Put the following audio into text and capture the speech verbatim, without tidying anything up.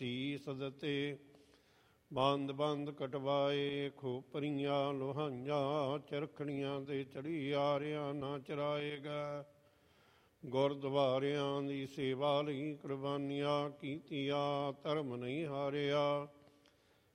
ਸੀਸ ਦਿੱਤੇ। ਬੰਦ ਬੰਦ ਕਟਵਾਏ ਖੋਪਰੀਆਂ ਲੋਹਾਈਆਂ, ਚਰਖੜੀਆਂ ਤੇ ਚੜੀ ਆਰਿਆਂ ਨਾ ਚਰਾਏਗਾ। ਗੁਰਦੁਆਰਿਆਂ ਦੀ ਸੇਵਾ ਲਈ ਕੁਰਬਾਨੀਆਂ ਕੀਤੀਆਂ, ਧਰਮ ਨਹੀਂ ਹਾਰਿਆ।